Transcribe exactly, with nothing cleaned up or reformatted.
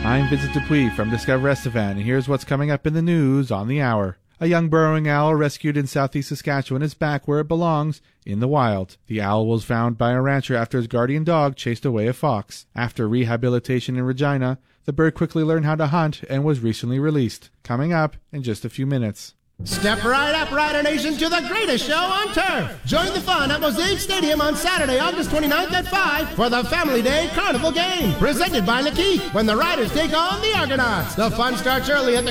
I'm Vincent Dupuis from Discover Estevan, and here's what's coming up in the news on the hour. A young burrowing owl rescued in southeast Saskatchewan is back where it belongs, in the wild. The owl was found by a rancher after his guardian dog chased away a fox. After rehabilitation in Regina, the bird quickly learned how to hunt and was recently released. Coming up in just a few minutes. Step right up, Rider Nation, to the greatest show on turf. Join the fun at Mosaic Stadium on Saturday, August twenty-ninth at five for the Family Day Carnival Game, presented by Lakeith, when the Riders take on the Argonauts. The fun starts early at the